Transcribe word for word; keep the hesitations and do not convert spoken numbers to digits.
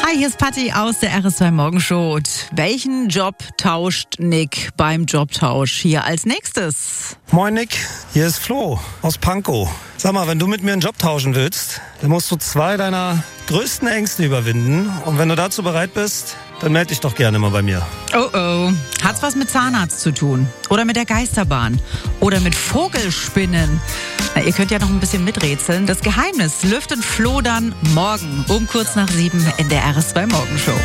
Hi, hier ist Patti aus der R S zwei Morgenshow. Und welchen Job tauscht Nick beim Jobtausch hier als nächstes? Moin Nick, hier ist Flo aus Pankow. Sag mal, wenn du mit mir einen Job tauschen willst, dann musst du zwei deiner größten Ängste überwinden. Und wenn du dazu bereit bist, dann melde dich doch gerne mal bei mir. Oh oh, hat's was mit Zahnarzt zu tun? Oder mit der Geisterbahn? Oder mit Vogelspinnen? Na, ihr könnt ja noch ein bisschen miträtseln. Das Geheimnis lüftet Flo dann morgen um kurz nach sieben in der R S zwei Morgenshow.